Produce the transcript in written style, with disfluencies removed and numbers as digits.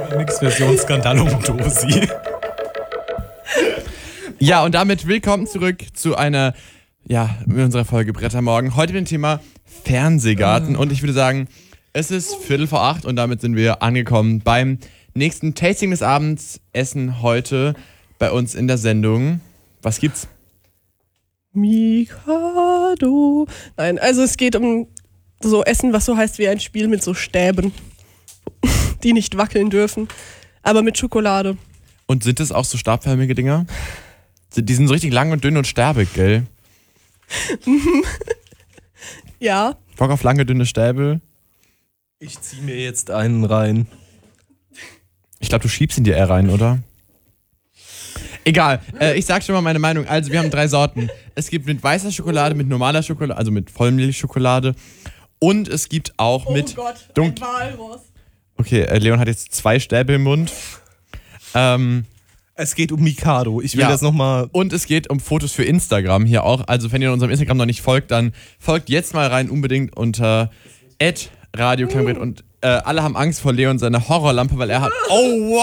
Mix-Version Skandalum Dosi. Ja, und damit willkommen zurück zu unserer Folge Brettermorgen. Heute mit dem Thema Fernsehgarten. Und ich würde sagen, es ist 7:45 und damit sind wir angekommen beim nächsten Tasting des Abends. Essen heute bei uns in der Sendung. Was gibt's? Mikado. Nein, also es geht um so Essen, was so heißt wie ein Spiel mit so Stäben, die nicht wackeln dürfen, aber mit Schokolade. Und sind es auch so stabförmige Dinger? Die sind so richtig lang und dünn und sterbig, gell? Ja. Bock auf lange, dünne Stäbe? Ich zieh mir jetzt einen rein. Ich glaube, du schiebst ihn dir eher rein, oder? Egal, ich sag schon mal meine Meinung. Also, wir haben 3 Sorten. Es gibt mit weißer Schokolade, mit normaler Schokolade, also mit Vollmilchschokolade. Und es gibt auch mit... Oh Gott, ein Walross. Okay, Leon hat jetzt 2 Stäbe im Mund. Es geht um Mikado. Ich will das nochmal... Und es geht um Fotos für Instagram hier auch. Also, wenn ihr unserem Instagram noch nicht folgt, dann folgt jetzt mal rein unbedingt unter @radioklangbrett. Und alle haben Angst vor Leon seiner Horrorlampe, weil er hat... Oh, wow!